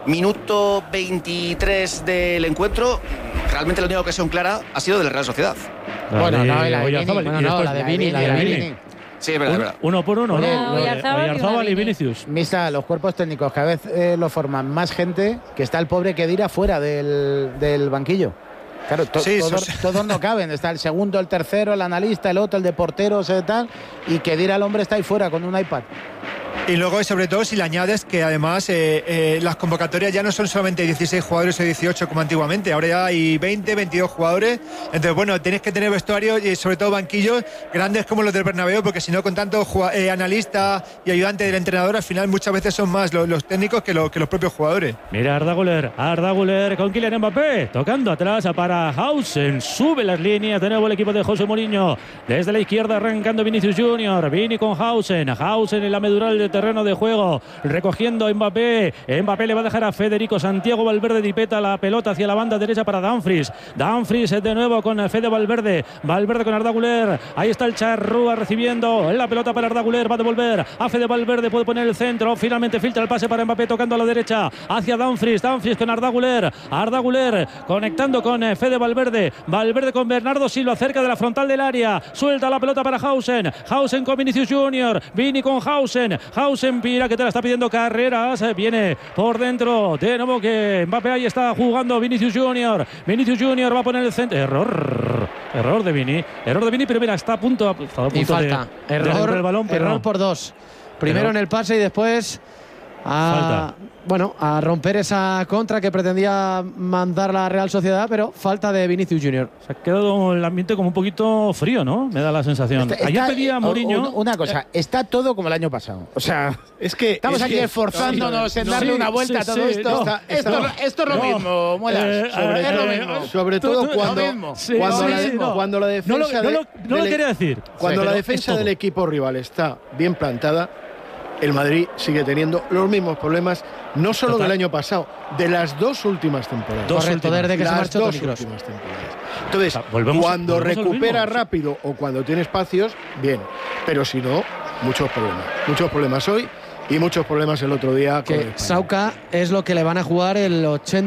Minuto 23 del encuentro. Realmente la única ocasión clara ha sido de la Real Sociedad. Bueno, no, la de Vini. Sí, es verdad. Uno por uno, ¿no? Oyarzábal y Vinicius. Misa, los cuerpos técnicos cada vez lo forman más gente, que está el pobre Khedira fuera del banquillo. Claro, todos no caben. Está el segundo, el tercero, el analista, el otro, el de porteros, tal. Y Khedira, el hombre, está ahí fuera con un iPad. Y luego, sobre todo, si le añades que además las convocatorias ya no son solamente 16 jugadores o 18 como antiguamente, ahora ya hay 20, 22 jugadores. Entonces, bueno, tienes que tener vestuario y sobre todo banquillos grandes como los del Bernabéu, porque si no, con tanto analista y ayudante del entrenador, al final muchas veces son más los técnicos que los propios jugadores. Mira Arda Güler con Kylian Mbappé, tocando atrás para Hausen, sube las líneas de nuevo el equipo de José Mourinho, desde la izquierda arrancando Vinicius Junior, Vini con Hausen en la medural de terreno de juego, recogiendo a Mbappé le va a dejar a Federico Santiago Valverde, dipeta la pelota hacia la banda derecha para Dumfries de nuevo con Fede Valverde con Arda Güler, ahí está el Charrúa recibiendo la pelota para Arda Güler, va a devolver a Fede Valverde, puede poner el centro, finalmente filtra el pase para Mbappé tocando a la derecha hacia Dumfries con Arda Güler conectando con Fede Valverde con Bernardo Silva cerca de la frontal del área, suelta la pelota para Hausen con Vinicius Junior, Vini con Hausen mira que te la está pidiendo Carreras, viene por dentro de nuevo que Mbappé, ahí está jugando Vinicius Junior va a poner el centro, error de Vini, pero mira, está a punto y falta, error el balón, pero error por dos, primero en el pase y después a romper esa contra que pretendía mandar la Real Sociedad, pero falta de Vinicius Junior. Se ha quedado el ambiente como un poquito frío, ¿no? Me da la sensación. Ayer pedía Mourinho una cosa, está todo como el año pasado. O sea, es que estamos aquí esforzándonos en darle una vuelta a todo esto. Esto es lo mismo, Muelas. Es lo mismo. Sobre todo cuando la defensa no lo quería decir. Cuando la defensa del equipo rival está bien plantada, el Madrid sigue teniendo los mismos problemas, no solo del año pasado, de las dos últimas temporadas. Desde que se marchó Toni Kroos. Entonces, cuando recupera rápido o cuando tiene espacios, bien. Pero si no, muchos problemas. Muchos problemas hoy y muchos problemas el otro día. Que Sauca es lo que le van a jugar el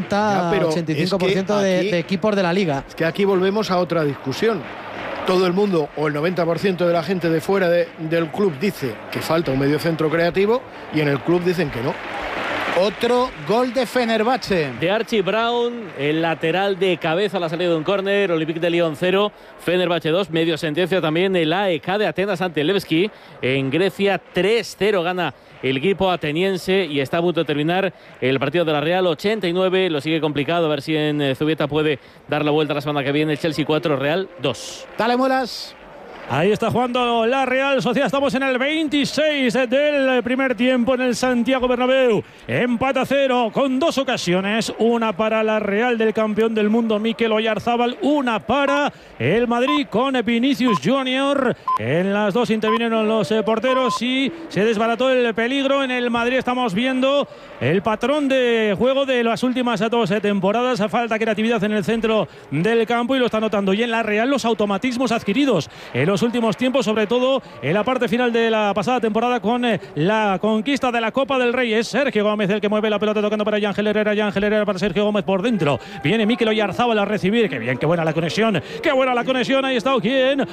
80-85% de equipos de la Liga. Es que aquí volvemos a otra discusión. Todo el mundo, o el 90% de la gente de fuera del club dice que falta un mediocentro creativo y en el club dicen que no. Otro gol de Fenerbahce. De Archie Brown, el lateral de cabeza, la salida de un córner, Olympique de Lyon 0, Fenerbahce 2, medio sentencia también el AEK de Atenas ante Levski. En Grecia 3-0 gana el equipo ateniense y está a punto de terminar el partido de la Real. 89, lo sigue complicado, a ver si en Zubieta puede dar la vuelta la semana que viene. El Chelsea 4, Real 2. Dale, Muelas. Ahí está jugando la Real Sociedad. Estamos en el 26 del primer tiempo en el Santiago Bernabéu. Empate a 0 con dos ocasiones. Una para la Real del campeón del mundo Mikel Oyarzábal. Una para el Madrid con Vinicius Junior. En las dos intervinieron los porteros y se desbarató el peligro. En el Madrid estamos viendo el patrón de juego de las últimas dos temporadas. Falta creatividad en el centro del campo y lo está notando. Y en la Real los automatismos adquiridos en los últimos tiempos, sobre todo en la parte final de la pasada temporada con la conquista de la Copa del Rey. Es Sergio Gómez el que mueve la pelota tocando para Ángel Herrera para Sergio Gómez por dentro. Viene Mikel Oyarzábal a recibir. Qué bien, qué buena la conexión. Qué buena la conexión. Ahí está Oquien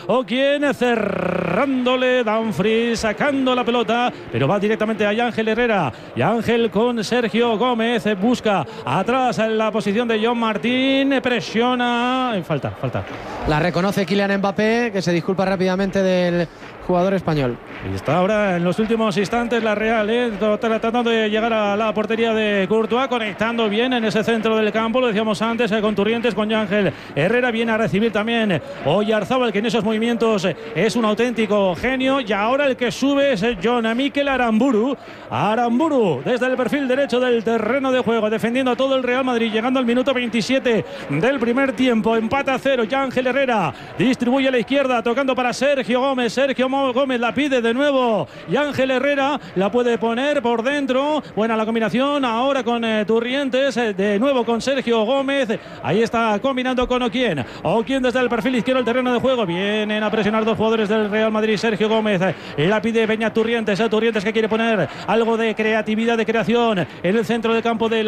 cerrándole. Dumfries sacando la pelota, pero va directamente a Ángel Herrera. Y Ángel con Sergio Gómez busca atrás en la posición de John Martín. Presiona. Falta. La reconoce Kylian Mbappé, que se disculpa rápidamente del jugador español. Y está ahora en los últimos instantes la Real, tratando de llegar a la portería de Courtois, conectando bien en ese centro del campo, lo decíamos antes, con Turrientes, con Ángel Herrera. Viene a recibir también Oyarzábal, que en esos movimientos es un auténtico genio. Y ahora el que sube es Jon Mikel Aramburu, desde el perfil derecho del terreno de juego, defendiendo a todo el Real Madrid, llegando al minuto 27 del primer tiempo. Empate a 0, Ángel Herrera distribuye a la izquierda, tocando para Sergio Gómez. Sergio Gómez la pide de nuevo y Ángel Herrera la puede poner por dentro. Buena la combinación ahora con Turrientes, de nuevo con Sergio Gómez. Ahí está combinando con Oquien desde el perfil izquierdo del terreno de juego. Vienen a presionar dos jugadores del Real Madrid. Sergio Gómez la pide Beñat Turrientes que quiere poner algo de creatividad, de creación en el centro del campo de